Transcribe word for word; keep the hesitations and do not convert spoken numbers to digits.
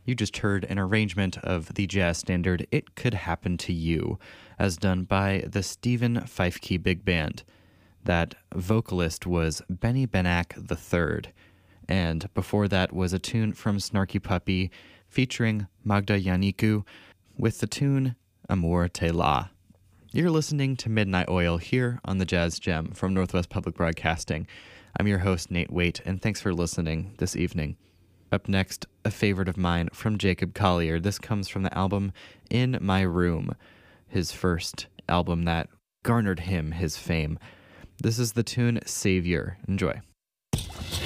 You just heard an arrangement of the jazz standard It Could Happen to You, as done by the Stephen Fifekey Big Band. That vocalist was Benny Benack the third, and before that was a tune from Snarky Puppy featuring Magda Yanniku with the tune Amour Te La. You're listening to Midnight Oil here on the Jazz Gem from Northwest Public Broadcasting. I'm your host, Nate Waite, and thanks for listening this evening. Up next, a favorite of mine from Jacob Collier. This comes from the album In My Room, his first album that garnered him his fame. This is the tune Savior. Enjoy.